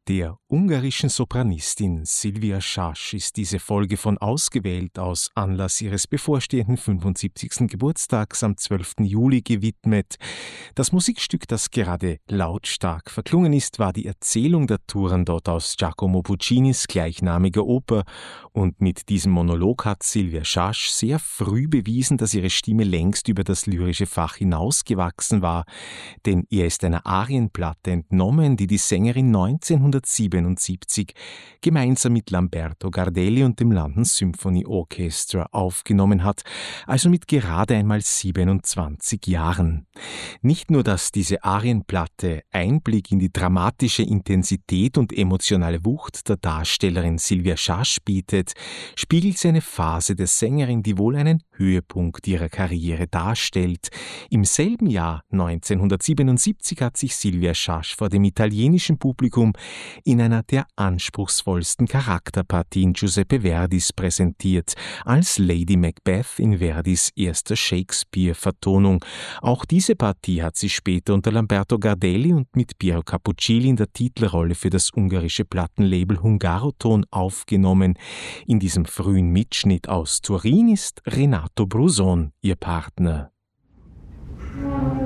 Der ungarischen Sopranistin Silvia Schasch ist diese Folge von Ausgewählt aus Anlass ihres bevorstehenden 75. Geburtstags am 12. Juli gewidmet. Das Musikstück, das gerade lautstark verklungen ist, war die Erzählung der Turandot aus Giacomo Puccinis gleichnamiger Oper. Und mit diesem Monolog hat Silvia Schasch sehr früh bewiesen, dass ihre Stimme längst über das lyrische Fach hinausgewachsen war. Denn ihr ist eine Arienplatte entnommen, die die Sängerin 1977 gemeinsam mit Lamberto Gardelli und dem London Symphony Orchestra aufgenommen hat, also mit gerade einmal 27 Jahren. Nicht nur, dass diese Arienplatte Einblick in die dramatische Intensität und emotionale Wucht der Darstellerin Silvia Schasch bietet, spiegelt sie eine Phase der Sängerin, die wohl einen Höhepunkt ihrer Karriere darstellt. Im selben Jahr, 1977, hat sich Silvia Schasch vor dem italienischen Publikum in einer der anspruchsvollsten Charakterpartien Giuseppe Verdis präsentiert, als Lady Macbeth in Verdis erster Shakespeare-Vertonung. Auch diese Partie hat sie später unter Lamberto Gardelli und mit Piero Capuccilli in der Titelrolle für das ungarische Plattenlabel Hungaroton aufgenommen. In diesem frühen Mitschnitt aus Turin ist Renato Bruzon ihr Partner.